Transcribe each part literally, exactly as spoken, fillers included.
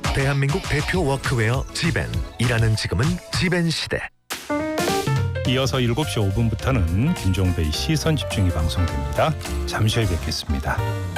대한민국 대표 워크웨어 지벤. 일하는 지금은 지벤 시대. 이어서 일곱 시 오 분부터는 김종배의 시선 집중이 방송됩니다. 잠시 후에 뵙겠습니다.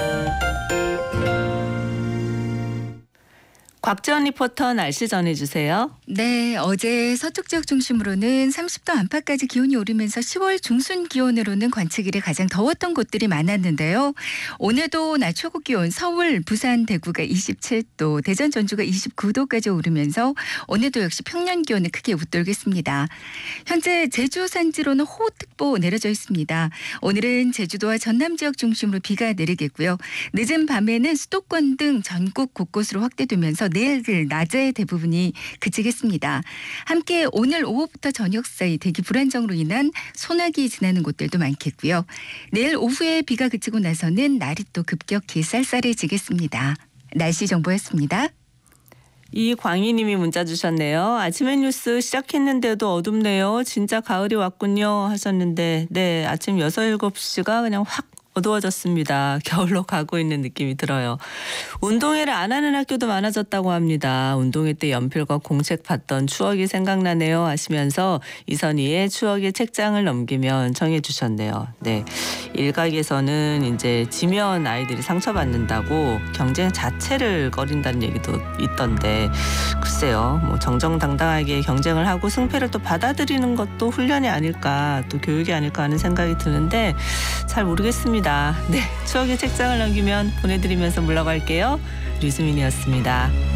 곽지연 리포터 날씨 전해주세요. 네, 어제 서쪽 지역 중심으로는 삼십 도 안팎까지 기온이 오르면서 시월 중순 기온으로는 관측 이래 가장 더웠던 곳들이 많았는데요. 오늘도 낮 최고 기온 서울, 부산, 대구가 이십칠 도, 대전, 전주가 이십구 도까지 오르면서 오늘도 역시 평년 기온을 크게 웃돌겠습니다. 현재 제주 산지로는 호우특보 내려져 있습니다. 오늘은 제주도와 전남 지역 중심으로 비가 내리겠고요. 늦은 밤에는 수도권 등 전국 곳곳으로 확대되면서 내일 낮에 대부분이 그치겠습니다. 함께 오늘 오후부터 저녁 사이 대기 불안정으로 인한 소나기 지나는 곳들도 많겠고요. 내일 오후에 비가 그치고 나서는 날이 또 급격히 쌀쌀해지겠습니다. 날씨 정보였습니다. 이광희님이 문자 주셨네요. 아침에 뉴스 시작했는데도 어둡네요. 진짜 가을이 왔군요 하셨는데 네, 아침 여섯, 일곱 시가 그냥 확 어두워졌습니다. 겨울로 가고 있는 느낌이 들어요. 운동회를 안 하는 학교도 많아졌다고 합니다. 운동회 때 연필과 공책 봤던 추억이 생각나네요 하시면서 이선희의 추억의 책장을 넘기면 청해 주셨네요. 네, 일각에서는 이제 지면 아이들이 상처받는다고 경쟁 자체를 꺼린다는 얘기도 있던데 글쎄요. 뭐 정정당당하게 경쟁을 하고 승패를 또 받아들이는 것도 훈련이 아닐까 또 교육이 아닐까 하는 생각이 드는데 잘 모르겠습니다. 네, 추억의 책장을 넘기면 보내드리면서 물러갈게요. 류수민이었습니다.